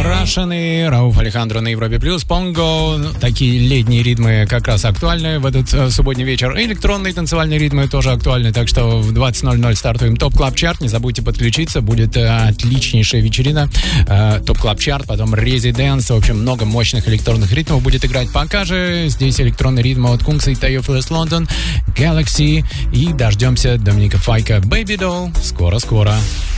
Russian и Рауф Алехандро на Европе Плюс. Понго. Такие летние ритмы как раз актуальны в этот субботний вечер. Электронные танцевальные ритмы тоже актуальны. Так что в 20:00 стартуем ТОП Клаб Чарт. Не забудьте подключиться. Будет отличнейшая вечерина. ТОП Клаб Чарт, потом Резиденс. В общем, много мощных электронных ритмов будет играть. Пока же здесь электронный ритм от Кункса и Tayo First London, Galaxy. И дождемся Доминика Файка, Baby Doll. Скоро-скоро.